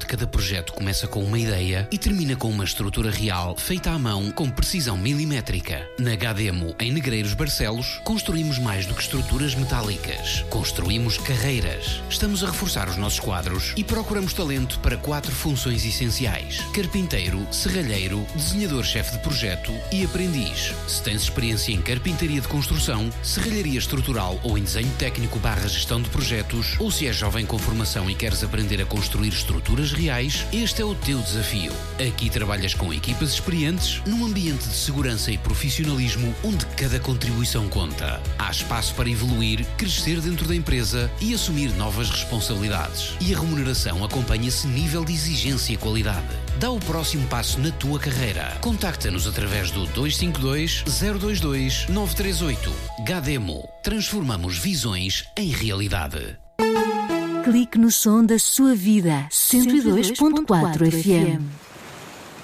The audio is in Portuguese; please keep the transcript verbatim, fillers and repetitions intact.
cada projeto começa com uma ideia e termina com uma estrutura real feita à mão com precisão milimétrica. Na Gademo, em Negreiros Barcelos, construímos mais do que estruturas metálicas. Construímos carreiras. Estamos a reforçar os nossos quadros e procuramos talento para quatro funções essenciais: carpinteiro, serralheiro, desenhador-chefe de projeto e aprendiz. Se tens experiência em carpintaria de construção, serralharia estrutural ou em desenho técnico barra gestão de projetos, ou se és jovem com formação e queres aprender a construir estruturas reais, este é o teu desafio. Aqui trabalhas com equipas experientes, num ambiente de segurança e profissionalismo onde cada contribuição conta. Há espaço para evoluir, crescer dentro da empresa e assumir novas responsabilidades. E a remuneração acompanha esse nível de exigência e qualidade. Dá o próximo passo na tua carreira. Contacta-nos através do dois cinco dois, zero dois dois, nove três oito. Gademo. Transformamos visões em realidade. Clique no som da sua vida. cento e dois ponto quatro F M.